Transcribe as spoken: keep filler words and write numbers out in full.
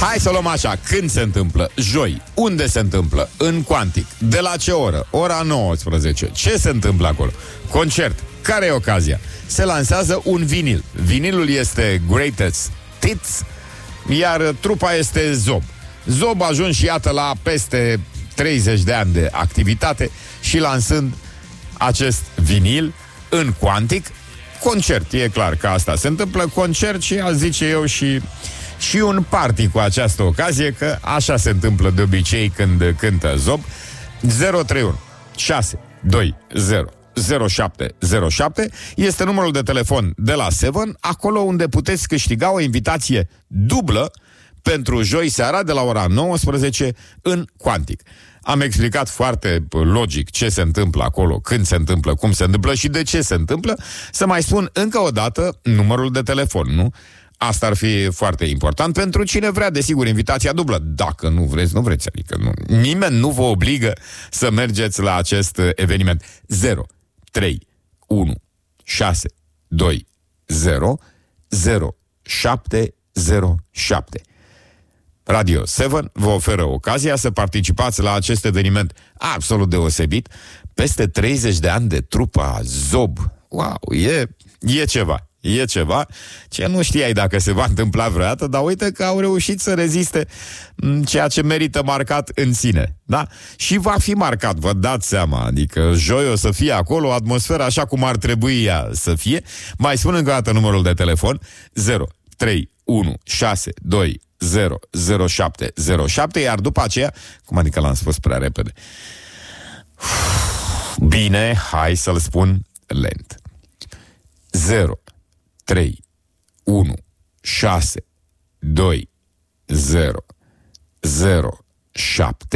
Hai să luăm așa, când se întâmplă? Joi. Unde se întâmplă? În Quantic. De la ce oră? Ora nouăsprezece. Ce se întâmplă acolo? Concert. Care e ocazia? Se lansează un vinil. Vinilul este Greatest Hits, iar trupa este Zob. Zob a ajuns și iată la peste treizeci de ani de activitate și lansând acest vinil în Quantic. Concert, e clar că asta se întâmplă, concert și, a zice eu, și, și un party cu această ocazie, că așa se întâmplă de obicei când cântă Zob. Zero trei unu șase doi zero zero șapte zero șapte este numărul de telefon de la Seven, acolo unde puteți câștiga o invitație dublă pentru joi seara de la ora nouăsprezece în Quantic. Am explicat foarte logic ce se întâmplă acolo, când se întâmplă, cum se întâmplă și de ce se întâmplă. Să mai spun încă o dată numărul de telefon, nu? Asta ar fi foarte important pentru cine vrea, desigur, invitația dublă. Dacă nu vreți, nu vreți, adică nu. Nimeni nu vă obligă să mergeți la acest eveniment. zero trei unu șase doi zero zero șapte zero șapte. Radio Seven vă oferă ocazia să participați la acest eveniment absolut deosebit. Peste treizeci de ani de trupa Zob. Wow, e, e ceva. E ceva ce nu știai dacă se va întâmpla vreodată, dar uite că au reușit să reziste, ceea ce merită marcat în sine, da? Și va fi marcat, vă dați seama, adică joi o să fie acolo o atmosferă așa cum ar trebui ea să fie. Mai spun încă o dată numărul de telefon: zero trei unu șase doi zero zero șapte zero șapte, iar după aceea, cum adică l-am spus prea repede? Bine, hai să-l spun lent. zero trei unu șase doi zero zero șapte